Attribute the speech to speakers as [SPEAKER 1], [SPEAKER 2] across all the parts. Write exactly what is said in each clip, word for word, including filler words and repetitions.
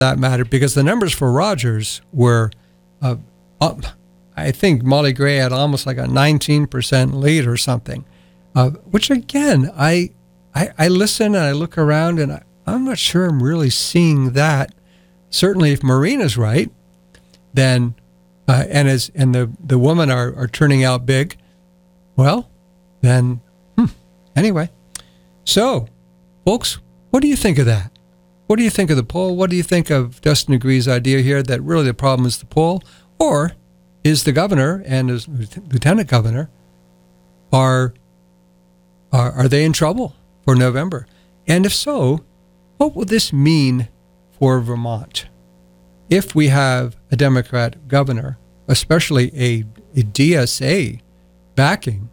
[SPEAKER 1] that matter, because the numbers for Rogers were uh, up. I think Molly Gray had almost like a nineteen percent lead or something, uh, which again, I, I I listen and I look around and I, I'm not sure I'm really seeing that. Certainly if Marina's right, then, uh, and as and the, the women are, are turning out big, well, then, hmm, anyway. So, folks, what do you think of that? What do you think of the poll? What do you think of Dustin Agree's idea here that really the problem is the poll? Or is the governor and his lieutenant governor, are, are, are they in trouble for November? And if so, what will this mean for Vermont? If we have a Democrat governor, especially a, a D S A backing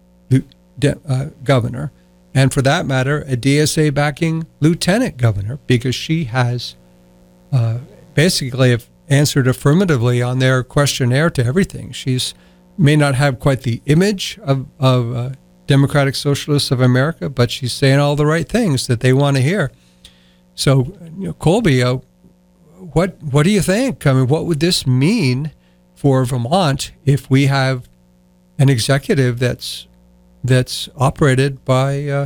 [SPEAKER 1] uh, governor, and for that matter, a D S A backing lieutenant governor, because she has uh, basically answered affirmatively on their questionnaire to everything. She's may not have quite the image of, of uh, Democratic Socialists of America, but she's saying all the right things that they want to hear. So, you know, Colby, uh, what what do you think? I mean, what would this mean for Vermont if we have an executive that's that's operated by uh,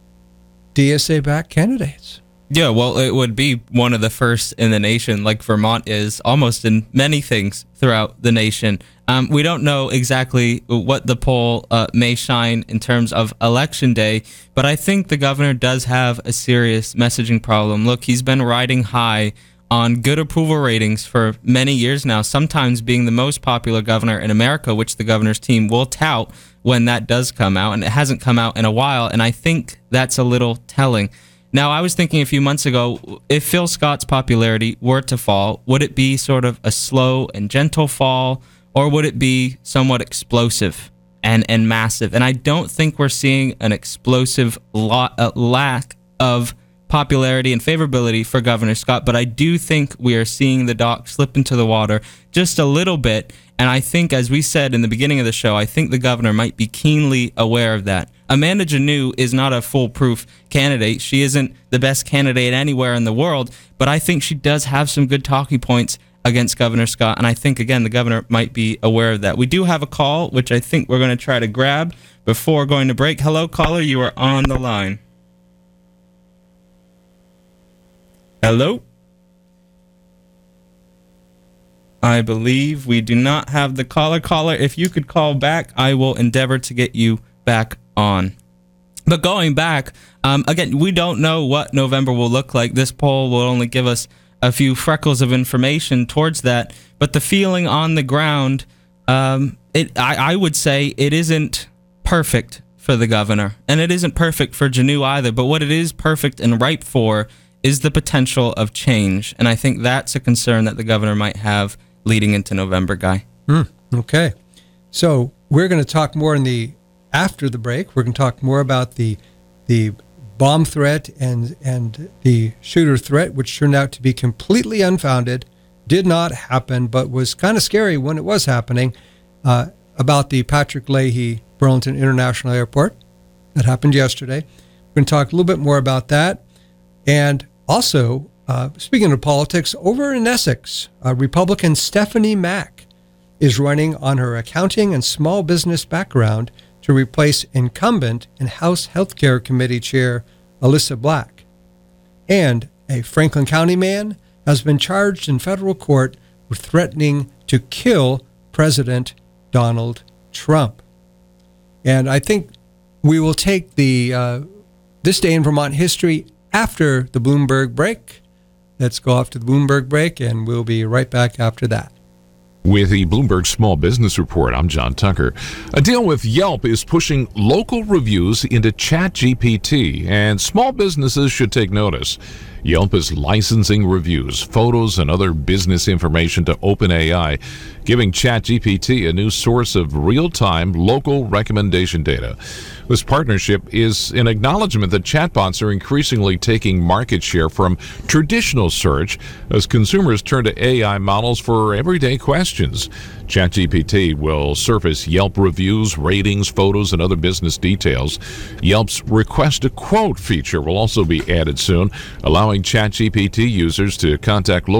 [SPEAKER 1] D S A-backed candidates?
[SPEAKER 2] Yeah, well, it would be one of the first in the nation, like Vermont is almost in many things throughout the nation. Um, we don't know exactly what the poll uh, may shine in terms of election day, but I think the governor does have a serious messaging problem. Look, he's been riding high on good approval ratings for many years now, sometimes being the most popular governor in America, which the governor's team will tout when that does come out, and it hasn't come out in a while, and I think that's a little telling. Now, I was thinking a few months ago, if Phil Scott's popularity were to fall, would it be sort of a slow and gentle fall, or would it be somewhat explosive and, and massive? And I don't think we're seeing an explosive lot, uh, lack of popularity and favorability for Governor Scott, but I do think we are seeing the dock slip into the water just a little bit, and I think, as we said in the beginning of the show, I think the governor might be keenly aware of that. Amanda Janneau is not a foolproof candidate. She isn't the best candidate anywhere in the world, but I think she does have some good talking points against Governor Scott, and I think, again, the governor might be aware of that. We do have a call, which I think we're going to try to grab before going to break. Hello, caller. You are on the line. Hello? I believe we do not have the caller. Caller, if you could call back, I will endeavor to get you back on. But going back, um, again, we don't know what November will look like. This poll will only give us a few freckles of information towards that. But the feeling on the ground, um, it I, I would say it isn't perfect for the governor. And it isn't perfect for Janneau either. But what it is perfect and ripe for is the potential of change. And I think that's a concern that the governor might have leading into November, Guy.
[SPEAKER 1] Mm, okay. So we're going to talk more in the after the break. We're going to talk more about the the bomb threat and and the shooter threat, which turned out to be completely unfounded, did not happen, but was kind of scary when it was happening, uh, about the Patrick Leahy Burlington International Airport that happened yesterday. We're going to talk a little bit more about that. And also, uh, speaking of politics, over in Essex, uh, Republican Stephanie Mack is running on her accounting and small business background to replace incumbent and House Healthcare Committee Chair Alyssa Black. And a Franklin County man has been charged in federal court with threatening to kill President Donald Trump. And I think we will take the uh, this day in Vermont history after the Bloomberg break. Let's go off to the Bloomberg break, and we'll be right back after that.
[SPEAKER 3] With the Bloomberg Small Business Report, I'm John Tucker. A deal with Yelp is pushing local reviews into ChatGPT, and small businesses should take notice. Yelp is licensing reviews, photos, and other business information to OpenAI, giving ChatGPT a new source of real-time local recommendation data. This partnership is an acknowledgement that chatbots are increasingly taking market share from traditional search as consumers turn to A I models for everyday questions. ChatGPT will surface Yelp reviews, ratings, photos, and other business details. Yelp's Request a Quote feature will also be added soon, allowing ChatGPT users to contact local